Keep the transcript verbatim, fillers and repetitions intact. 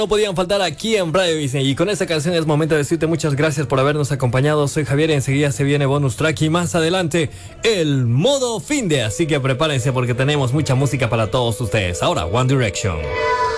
No podían faltar aquí en Radio Disney. Y con esta canción es momento de decirte muchas gracias por habernos acompañado. Soy Javier y enseguida se viene bonus track y más adelante el modo finde. Así que prepárense porque tenemos mucha música para todos ustedes. Ahora, One Direction.